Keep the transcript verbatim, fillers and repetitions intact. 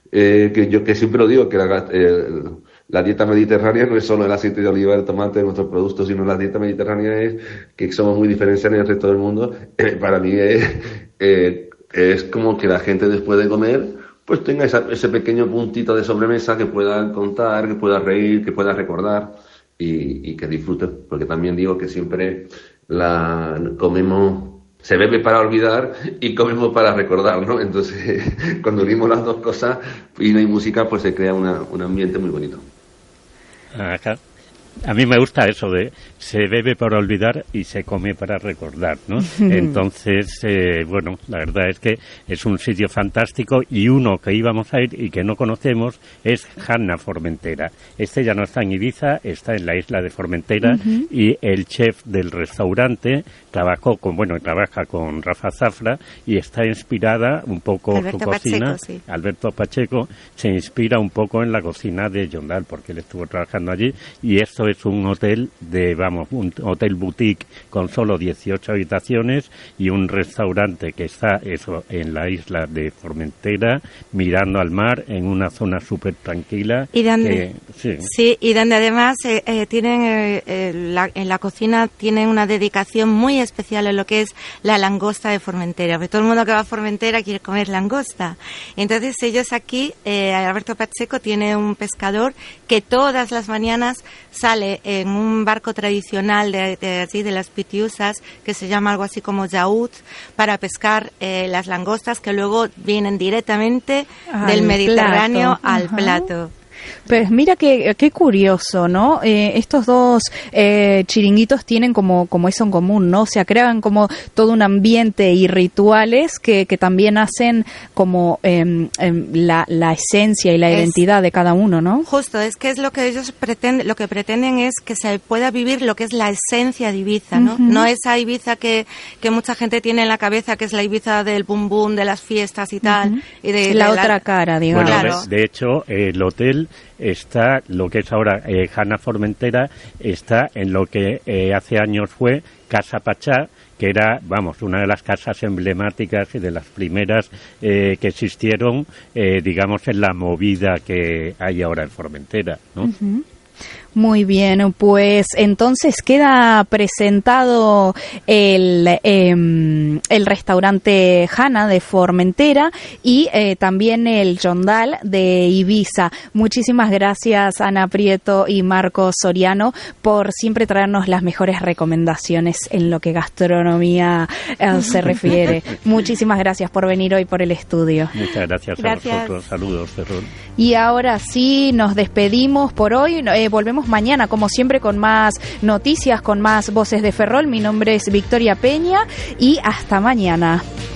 eh, que yo que siempre lo digo, que la, eh, la dieta mediterránea no es solo el aceite de oliva, el tomate de nuestros productos, sino la dieta mediterránea es que somos muy diferenciales en el resto del mundo. Eh, para mí es, eh, es como que la gente después de comer pues tenga esa, ese pequeño puntito de sobremesa que pueda contar, que pueda reír, que pueda recordar y, y que disfrute, porque también digo que siempre la comemos, se bebe para olvidar y comemos para recordar, ¿no? Entonces, cuando unimos las dos cosas y no hay música, pues se crea una, un ambiente muy bonito. Ajá. A mí me gusta eso de se bebe para olvidar y se come para recordar, ¿no? Entonces, eh, bueno, la verdad es que es un sitio fantástico y uno que íbamos a ir y que no conocemos es Hanna Formentera. Este ya no está en Ibiza, está en la isla de Formentera uh-huh. y el chef del restaurante trabajó con, bueno, trabaja con Rafa Zafra y está inspirada un poco Alberto su cocina. Pacheco, sí. Alberto Pacheco se inspira un poco en la cocina de Yondal porque él estuvo trabajando allí y esto es un hotel de, vamos, un hotel boutique con solo dieciocho habitaciones y un restaurante que está eso en la isla de Formentera, mirando al mar, en una zona súper tranquila. Y donde, que, sí. sí, y donde además eh, eh, tienen eh, eh, la, en la cocina tienen una dedicación muy especial en lo que es la langosta de Formentera, porque todo el mundo que va a Formentera quiere comer langosta. Entonces ellos aquí, eh, Alberto Pacheco tiene un pescador que todas las mañanas sale en un barco tradicional de, de, así, de las Pitiusas, que se llama algo así como yaúd, para pescar eh, las langostas que luego vienen directamente al del Mediterráneo plato. al Ajá. plato. Pues mira qué, qué curioso, ¿no? Eh, estos dos eh, chiringuitos tienen como, como eso en común, ¿no? O sea, crean como todo un ambiente y rituales que, que también hacen como eh, eh, la, la esencia y la es, identidad de cada uno, ¿no? Justo, es que es lo que ellos pretenden, lo que pretenden es que se pueda vivir lo que es la esencia de Ibiza, ¿no? Uh-huh. No esa Ibiza que, que mucha gente tiene en la cabeza, que es la Ibiza del bum bum, de las fiestas y tal. Uh-huh. y de, la de otra la... cara, digamos. Bueno, claro. de, de hecho, el hotel está, lo que es ahora eh, Hanna Formentera, está en lo que eh, hace años fue Casa Pachá, que era, vamos, una de las casas emblemáticas y de las primeras eh, que existieron, eh, digamos, en la movida que hay ahora en Formentera, ¿no? Uh-huh. Muy bien, pues entonces queda presentado el, eh, el restaurante Hanna de Formentera y eh, también el Yondal de Ibiza. Muchísimas gracias, Ana Prieto y Marco Soriano, por siempre traernos las mejores recomendaciones en lo que gastronomía eh, se refiere. Muchísimas gracias por venir hoy por el estudio. Muchas gracias, gracias. a vosotros. Saludos, Ferrol. Y ahora sí, nos despedimos por hoy. Eh, volvemos mañana, como siempre, con más noticias, con más voces de Ferrol. Mi nombre es Victoria Peña y hasta mañana.